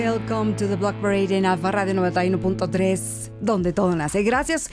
Welcome to the Block Parade en Alfa Radio 91.3, donde todo nace. Gracias.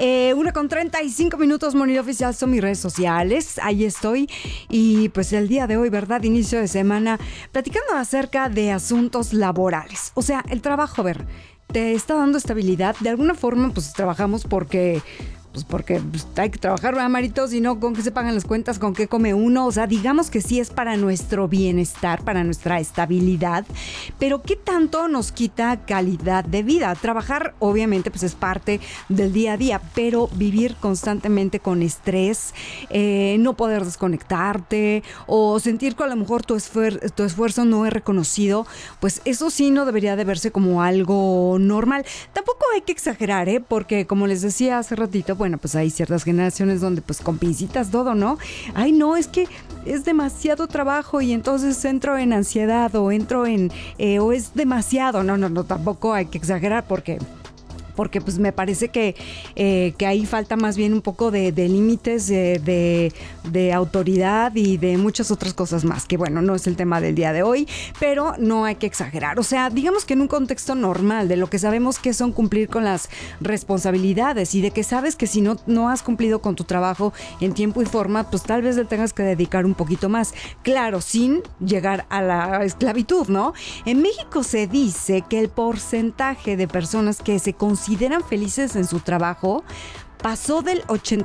1:35, Monil Oficial son mis redes sociales. Ahí estoy. Y pues el día de hoy, ¿verdad? Inicio de semana, platicando acerca de asuntos laborales. O sea, el trabajo, a ver, te está dando estabilidad. De alguna forma, pues trabajamos porque hay que trabajar, ¿verdad, Marito? Si no, ¿con qué se pagan las cuentas? ¿Con qué come uno? O sea, digamos que sí es para nuestro bienestar, para nuestra estabilidad, pero ¿qué tanto nos quita calidad de vida? Trabajar, obviamente, pues es parte del día a día, pero vivir constantemente con estrés, no poder desconectarte o sentir que a lo mejor tu esfuerzo no es reconocido, pues eso sí no debería de verse como algo normal. Tampoco hay que exagerar, porque como les decía hace ratito, bueno, pues hay ciertas generaciones donde pues con pincitas todo, ¿no? Ay, no, es que es demasiado trabajo y entonces entro en ansiedad o entro en... o es demasiado. No, tampoco hay que exagerar porque pues me parece que ahí falta más bien un poco de límites de autoridad y de muchas otras cosas más, que bueno, no es el tema del día de hoy, pero no hay que exagerar. O sea, digamos que en un contexto normal, de lo que sabemos que son cumplir con las responsabilidades y de que sabes que si no has cumplido con tu trabajo en tiempo y forma, pues tal vez le tengas que dedicar un poquito más. Claro, sin llegar a la esclavitud, ¿no? En México se dice que el porcentaje de personas que se consideran felices en su trabajo pasó del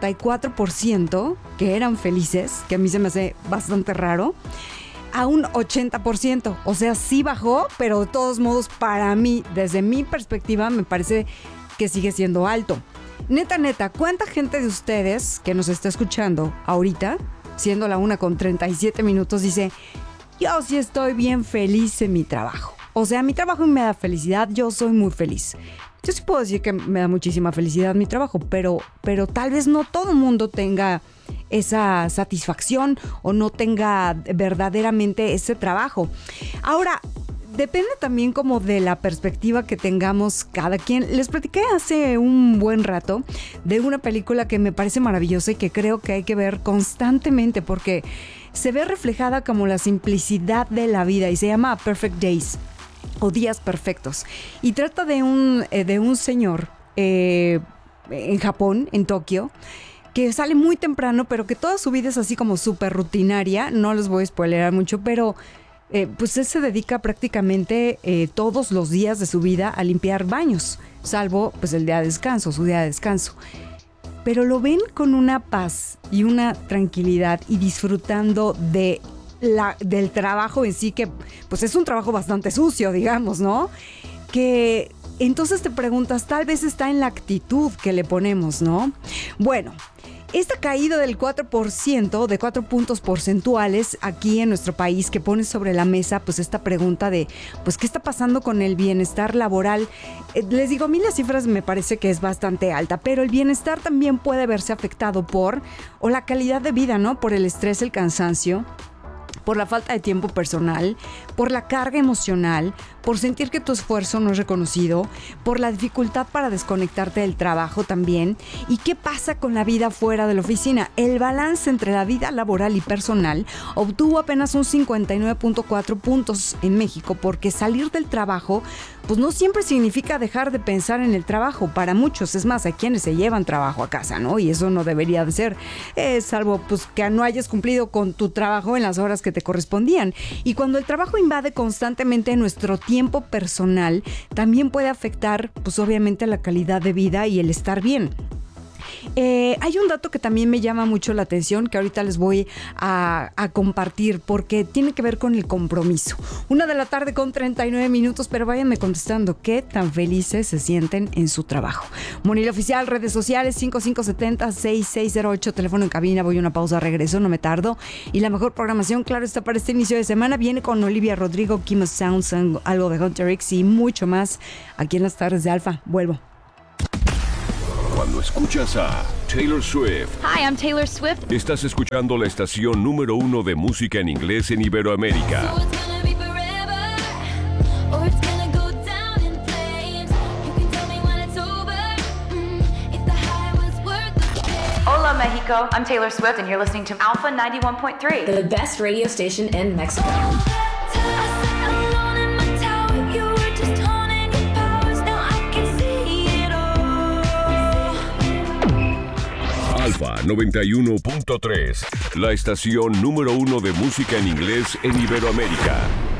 84%, que eran felices, que a mí se me hace bastante raro, a un 80%. O sea, sí bajó, pero de todos modos, para mí, desde mi perspectiva, me parece que sigue siendo alto. Neta, ¿cuánta gente de ustedes que nos está escuchando ahorita, siendo la 1:37, dice, yo sí estoy bien feliz en mi trabajo? O sea, mi trabajo me da felicidad, yo soy muy feliz. Yo sí puedo decir que me da muchísima felicidad mi trabajo, pero tal vez no todo el mundo tenga esa satisfacción o no tenga verdaderamente ese trabajo. Ahora, depende también como de la perspectiva que tengamos cada quien. Les platiqué hace un buen rato de una película que me parece maravillosa y que creo que hay que ver constantemente porque se ve reflejada como la simplicidad de la vida y se llama Perfect Days o Días Perfectos, y trata de un señor en Japón, en Tokio, que sale muy temprano, pero que toda su vida es así como súper rutinaria. No les voy a spoilear mucho, pero pues él se dedica prácticamente todos los días de su vida a limpiar baños, salvo pues el día de descanso, su día de descanso. Pero lo ven con una paz y una tranquilidad y disfrutando del trabajo en sí, que pues es un trabajo bastante sucio, digamos, ¿no? Que entonces te preguntas, tal vez está en la actitud que le ponemos, ¿no? Bueno, esta caída del 4%, de 4 puntos porcentuales aquí en nuestro país, que pone sobre la mesa pues esta pregunta de pues qué está pasando con el bienestar laboral. Les digo, a mí las cifras me parece que es bastante alta, pero el bienestar también puede verse afectado por la calidad de vida, ¿no? Por el estrés, el cansancio, por la falta de tiempo personal, por la carga emocional, por sentir que tu esfuerzo no es reconocido, por la dificultad para desconectarte del trabajo también. ¿Y qué pasa con la vida fuera de la oficina? El balance entre la vida laboral y personal obtuvo apenas un 59.4 puntos en México, porque salir del trabajo pues no siempre significa dejar de pensar en el trabajo. Para muchos, es más, hay quienes se llevan trabajo a casa, ¿no? Y eso no debería de ser, salvo pues que no hayas cumplido con tu trabajo en las horas que te correspondían. Y cuando el trabajo invade constantemente nuestro tiempo personal, también puede afectar pues obviamente la calidad de vida y el estar bien. Hay un dato que también me llama mucho la atención, que ahorita les voy a compartir, porque tiene que ver con el compromiso. 1:39, pero váyanme contestando qué tan felices se sienten en su trabajo. Monil Oficial, redes sociales 5570-6608, teléfono en cabina. Voy a una pausa, regreso, no me tardo. Y la mejor programación, claro, está para este inicio de semana. Viene con Olivia Rodrigo, Kim Sounds, algo de Hunter X y mucho más aquí en las tardes de Alfa. Vuelvo. Cuando escuchas a Taylor Swift. Hi, I'm Taylor Swift. Estás escuchando la estación número 1 de música en inglés en Iberoamérica. Hola, Mexico. I'm Taylor Swift, and you're listening to Alpha 91.3, the best radio station in Mexico. 91.3, la estación número 1 de música en inglés en Iberoamérica.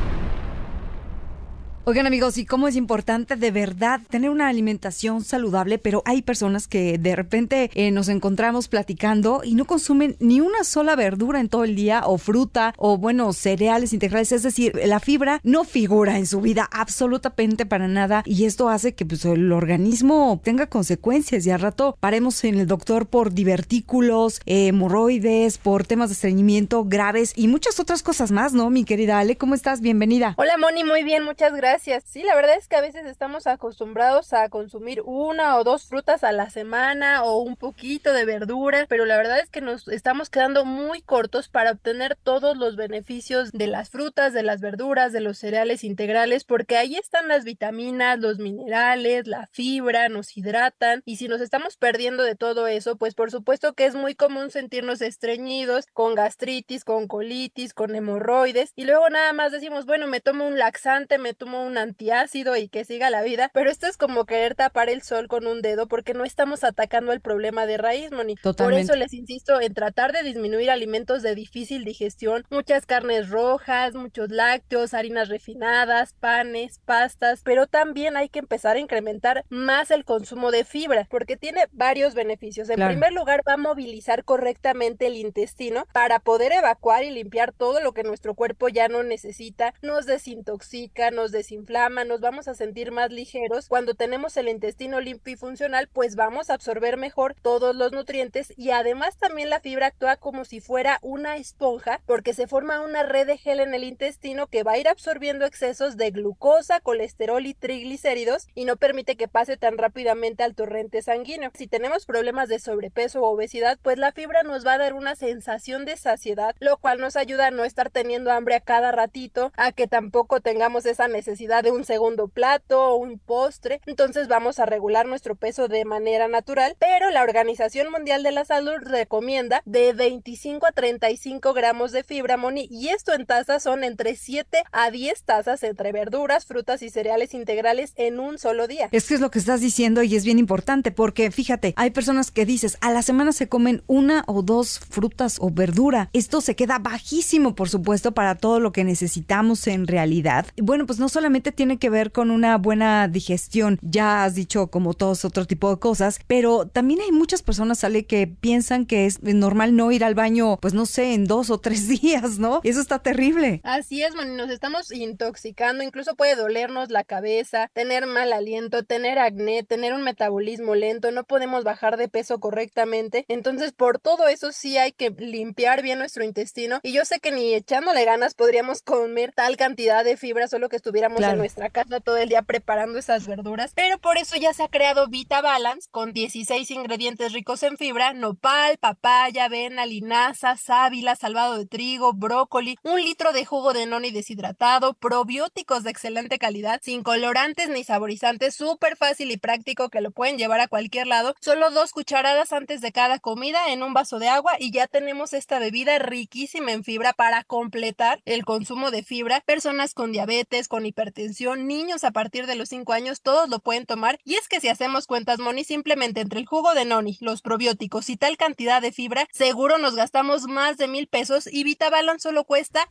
Oigan amigos, y cómo es importante de verdad tener una alimentación saludable, pero hay personas que de repente nos encontramos platicando y no consumen ni una sola verdura en todo el día, o fruta, o bueno, cereales integrales, es decir, la fibra no figura en su vida absolutamente para nada, y esto hace que pues, el organismo tenga consecuencias y al rato paremos en el doctor por divertículos, hemorroides, por temas de estreñimiento graves y muchas otras cosas más, ¿no? Mi querida Ale, ¿cómo estás? Bienvenida. Hola Moni, muy bien, muchas gracias. Sí, la verdad es que a veces estamos acostumbrados a consumir una o dos frutas a la semana o un poquito de verdura, pero la verdad es que nos estamos quedando muy cortos para obtener todos los beneficios de las frutas, de las verduras, de los cereales integrales, porque ahí están las vitaminas, los minerales, la fibra, nos hidratan, y si nos estamos perdiendo de todo eso, pues por supuesto que es muy común sentirnos estreñidos, con gastritis, con colitis, con hemorroides, y luego nada más decimos, bueno, me tomo un laxante, me tomo un antiácido y que siga la vida, pero esto es como querer tapar el sol con un dedo porque no estamos atacando el problema de raíz, Moni. Totalmente. Por eso les insisto en tratar de disminuir alimentos de difícil digestión, muchas carnes rojas, muchos lácteos, harinas refinadas, panes, pastas, pero también hay que empezar a incrementar más el consumo de fibra porque tiene varios beneficios. En primer lugar, va a movilizar correctamente el intestino para poder evacuar y limpiar todo lo que nuestro cuerpo ya no necesita, nos desintoxica, nos desinflama, nos vamos a sentir más ligeros. Cuando tenemos el intestino limpio y funcional, pues vamos a absorber mejor todos los nutrientes, y además también la fibra actúa como si fuera una esponja porque se forma una red de gel en el intestino que va a ir absorbiendo excesos de glucosa, colesterol y triglicéridos y no permite que pase tan rápidamente al torrente sanguíneo. Si tenemos problemas de sobrepeso o obesidad, pues la fibra nos va a dar una sensación de saciedad, lo cual nos ayuda a no estar teniendo hambre a cada ratito, a que tampoco tengamos esa necesidad de un segundo plato o un postre. Entonces vamos a regular nuestro peso de manera natural, pero la Organización Mundial de la Salud recomienda de 25 a 35 gramos de fibra, Moni, y esto en tazas son entre 7 a 10 tazas entre verduras, frutas y cereales integrales en un solo día. Es que es lo que estás diciendo y es bien importante porque fíjate, hay personas que dices, a la semana se comen una o dos frutas o verdura. Esto se queda bajísimo, por supuesto, para todo lo que necesitamos en realidad. Bueno, pues no solamente tiene que ver con una buena digestión, ya has dicho como todos otro tipo de cosas, pero también hay muchas personas, Ale, que piensan que es normal no ir al baño, pues no sé, en 2 o 3 días, ¿no? Eso está terrible. Así es, man, nos estamos intoxicando, incluso puede dolernos la cabeza, tener mal aliento, tener acné, tener un metabolismo lento, no podemos bajar de peso correctamente, entonces por todo eso sí hay que limpiar bien nuestro intestino, y yo sé que ni echándole ganas podríamos comer tal cantidad de fibra solo que estuviéramos en nuestra casa todo el día preparando esas verduras, pero por eso ya se ha creado Vita Balance con 16 ingredientes ricos en fibra: nopal, papaya, avena, linaza, sábila, salvado de trigo, brócoli, 1 litro de jugo de noni deshidratado, probióticos de excelente calidad, sin colorantes ni saborizantes, súper fácil y práctico que lo pueden llevar a cualquier lado, solo 2 cucharadas antes de cada comida en un vaso de agua y ya tenemos esta bebida riquísima en fibra para completar el consumo de fibra. Personas con diabetes, con hipertensión, niños a partir de los 5 años, todos lo pueden tomar. Y es que si hacemos cuentas, Moni, simplemente entre el jugo de noni, los probióticos y tal cantidad de fibra, seguro nos gastamos más de 1,000 pesos, y Vita Balance solo cuesta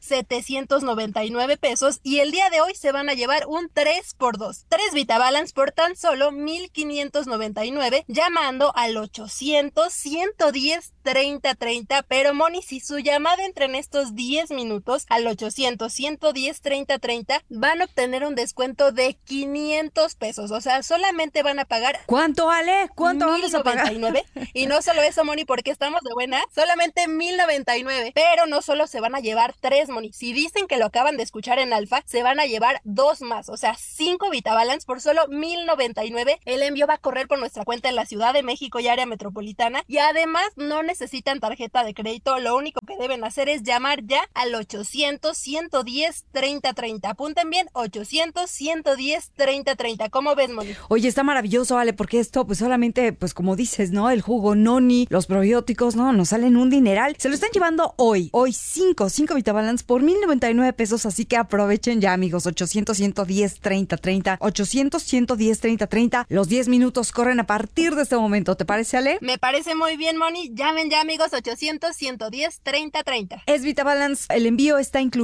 799 pesos, y el día de hoy se van a llevar un 3x2. 3 Vita Balance por tan solo 1,599, llamando al 800-110-3030, pero Moni, si su llamada entra en estos 10 minutos al 800-110-3030, van a obtener un descuento de 500 pesos, o sea, solamente van a pagar... ¿Cuánto, Ale? ¿Cuánto vamos a pagar? 1,099, y no solo eso, Moni, porque estamos de buena, solamente 1,099, pero no solo se van a llevar 3, Moni, si dicen que lo acaban de escuchar en Alfa, se van a llevar 2 más, o sea, 5 Vita Balance por solo 1,099, el envío va a correr por nuestra cuenta en la Ciudad de México y área metropolitana, y además no necesitan tarjeta de crédito, lo único que deben hacer es llamar ya al 800-110-3030, apunten bien, 800 800-110-3030. ¿Cómo ves, Moni? Oye, está maravilloso, Ale, porque esto, pues solamente, pues como dices, ¿no? El jugo Noni, los probióticos, ¿no? Nos salen un dineral. Se lo están llevando hoy 5 Vitabalance por 1,099 pesos, así que aprovechen ya, amigos. 800-110-3030. 800-110-3030. Los 10 minutos corren a partir de este momento. ¿Te parece, Ale? Me parece muy bien, Moni. Llamen ya, amigos. 800-110-3030. Es Vitabalance. El envío está incluido